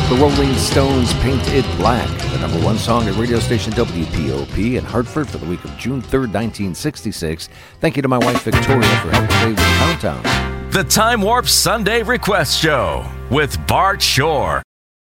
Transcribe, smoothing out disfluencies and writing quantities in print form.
The Rolling Stones' Paint It Black, the number one song at radio station WPOP in Hartford for the week of June 3rd, 1966. Thank you to my wife Victoria for helping today with the countdown. The Time Warp Sunday Request Show with Bart Shore.